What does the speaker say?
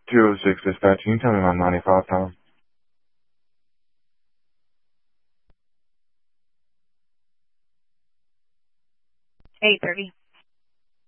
206 dispatch. Can you tell me my 95 time? 8:30.